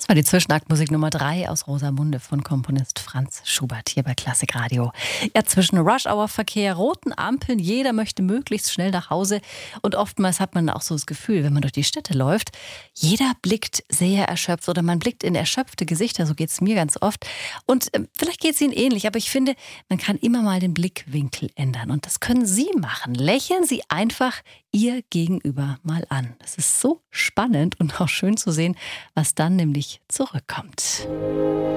Das war die Zwischenaktmusik Nummer 3 aus Rosamunde von Komponist Franz Schubert hier bei Klassik Radio. Ja, zwischen Rush-Hour-Verkehr, roten Ampeln, jeder möchte möglichst schnell nach Hause. Und oftmals hat man auch so das Gefühl, wenn man durch die Städte läuft, jeder blickt sehr erschöpft oder man blickt in erschöpfte Gesichter, so geht es mir ganz oft. Und vielleicht geht es Ihnen ähnlich, aber ich finde, man kann immer mal den Blickwinkel ändern. Und das können Sie machen. Lächeln Sie einfach Ihr Gegenüber mal an. Das ist so spannend und auch schön zu sehen, was dann nämlich zurückkommt.